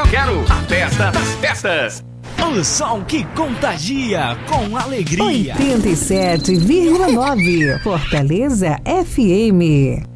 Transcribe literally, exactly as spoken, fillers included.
quero a festa das festas. O som que contagia com alegria. oitenta e sete vírgula nove Fortaleza F M.